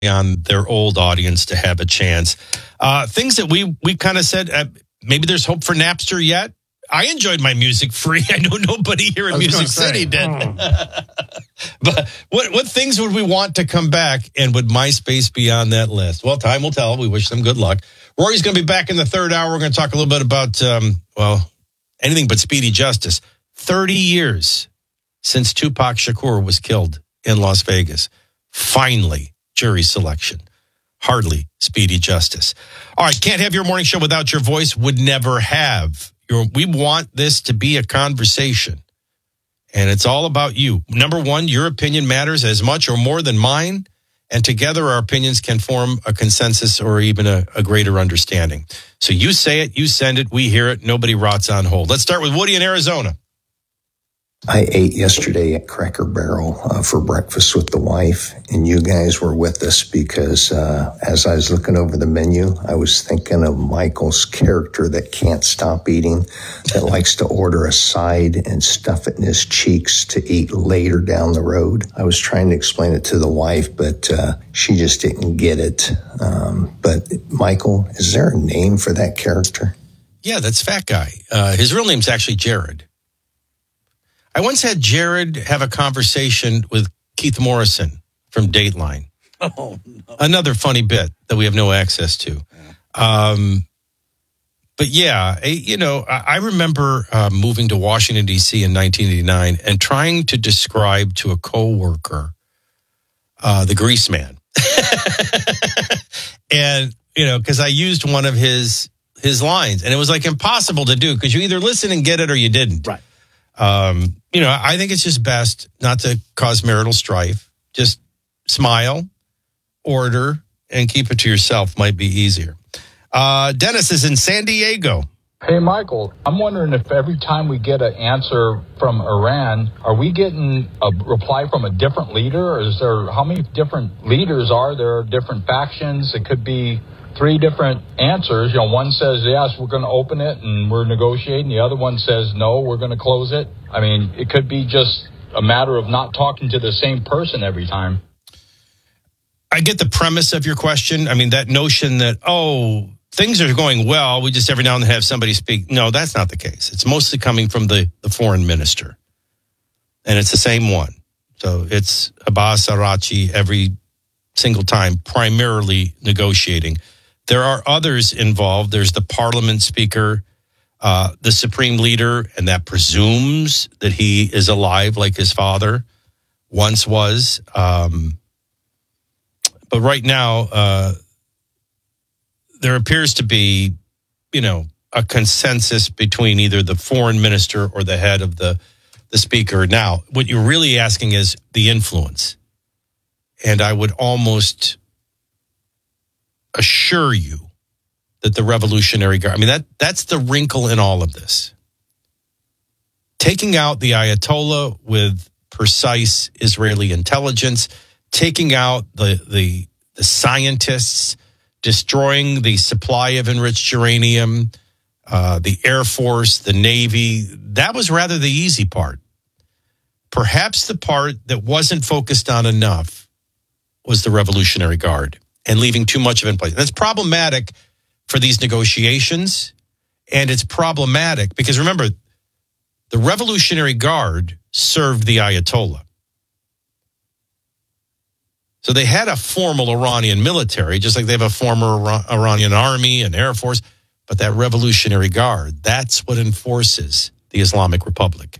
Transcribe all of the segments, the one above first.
on their old audience to have a chance. Things that we kind of said, maybe there's hope for Napster yet. I enjoyed my music free. I know nobody here in Music City did. But what things would we want to come back, and would MySpace be on that list? Well, time will tell. We wish them good luck. Rory's going to be back in the third hour. We're going to talk a little bit about, anything but speedy justice. 30 years since Tupac Shakur was killed in Las Vegas. Finally, jury selection. Hardly speedy justice. All right, can't have your morning show without your voice. Would never have. We want this to be a conversation, and it's all about you. Number one, your opinion matters as much or more than mine, and together our opinions can form a consensus or even a greater understanding. So you say it, you send it, we hear it, nobody rots on hold. Let's start with Woody in Arizona. I ate yesterday at Cracker Barrel for breakfast with the wife, and you guys were with us because as I was looking over the menu, I was thinking of Michael's character that can't stop eating, that likes to order a side and stuff it in his cheeks to eat later down the road. I was trying to explain it to the wife, but she just didn't get it. But Michael, is there a name for that character? Yeah, that's Fat Guy. His real name's actually Jared. I once had Jared have a conversation with Keith Morrison from Dateline. Oh, no. Another funny bit that we have no access to. But yeah, I remember moving to Washington, D.C. in 1989 and trying to describe to a coworker the Grease Man. And, because I used one of his lines, and it was like impossible to do because you either listen and get it or you didn't. Right. I think it's just best not to cause marital strife. Just smile, order, and keep it to yourself might be easier. Dennis is in San Diego. Hey, Michael, I'm wondering if every time we get an answer from Iran, are we getting a reply from a different leader? Or how many different leaders are there, different factions? It could be 3 different answers. One says, yes, we're going to open it and we're negotiating. The other one says, no, we're going to close it. I mean, it could be just a matter of not talking to the same person every time. I get the premise of your question. I mean, that notion that, things are going well, we just every now and then have somebody speak. No, that's not the case. It's mostly coming from the foreign minister. And it's the same one. So it's Abbas Arachi every single time, primarily negotiating. There are others involved. There's the parliament speaker, the supreme leader, and that presumes that he is alive like his father once was. But right now, there appears to be, a consensus between either the foreign minister or the head of the speaker. Now, what you're really asking is the influence. And I would almost assure you that the Revolutionary Guard, that's the wrinkle in all of this. Taking out the Ayatollah with precise Israeli intelligence, taking out the scientists, destroying the supply of enriched uranium, the Air Force, the Navy, that was rather the easy part. Perhaps the part that wasn't focused on enough was the Revolutionary Guard and leaving too much of it in place. That's problematic for these negotiations, and it's problematic because, remember, the Revolutionary Guard served the Ayatollah. So they had a formal Iranian military, just like they have a former Iranian army and Air Force, but that Revolutionary Guard, that's what enforces the Islamic Republic.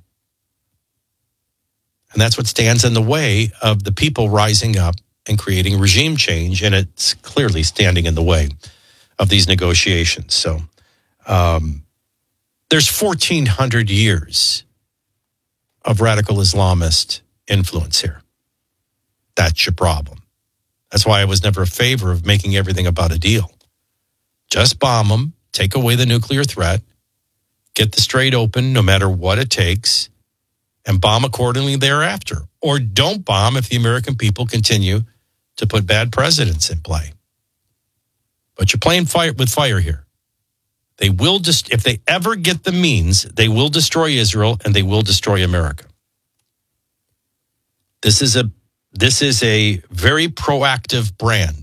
And that's what stands in the way of the people rising up and creating regime change, and it's clearly standing in the way of these negotiations. So there's 1,400 years of radical Islamist influence here. That's your problem. That's why I was never a favor of making everything about a deal. Just bomb them, take away the nuclear threat, get the Strait open no matter what it takes, and bomb accordingly thereafter. Or don't bomb if the American people continue to put bad presidents in play. But you're playing fire with fire here. They will just, if they ever get the means, they will destroy Israel and they will destroy America. This is a This is a very proactive brand.